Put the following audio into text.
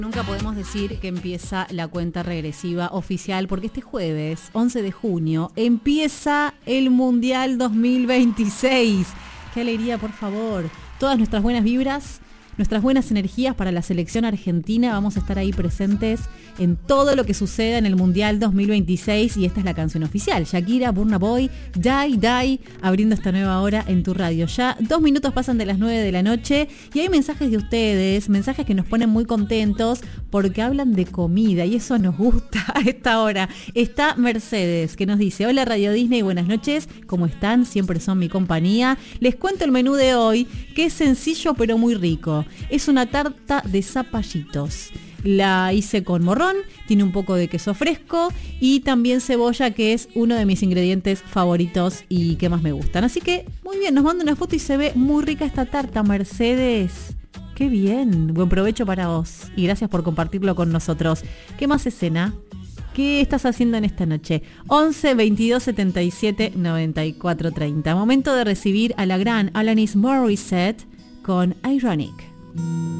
Nunca podemos decir que empieza la cuenta regresiva oficial porque este jueves, 11 de junio, empieza el Mundial 2026. ¡Qué alegría, por favor! Todas nuestras buenas vibras, nuestras buenas energías para la selección argentina. Vamos a estar ahí presentes en todo lo que suceda en el Mundial 2026 y esta es la canción oficial. Shakira, Burna Boy, Die, Die, abriendo esta nueva hora en tu radio. Ya 2 minutos pasan de las 9 de la noche y hay mensajes de ustedes, mensajes que nos ponen muy contentos porque hablan de comida y eso nos gusta a esta hora. Está Mercedes que nos dice: hola Radio Disney, buenas noches, ¿cómo están? Siempre son mi compañía. Les cuento el menú de hoy, que es sencillo pero muy rico. Es una tarta de zapallitos. La hice con morrón, tiene un poco de queso fresco y también cebolla, que es uno de mis ingredientes favoritos y que más me gustan. Así que, muy bien, nos manda una foto y se ve muy rica esta tarta, Mercedes. ¡Qué bien! Buen provecho para vos y gracias por compartirlo con nosotros. ¿Qué más escena? ¿Qué estás haciendo en esta noche? 11 22 77 94 30. Momento de recibir a la gran Alanis Morissette con Ironic.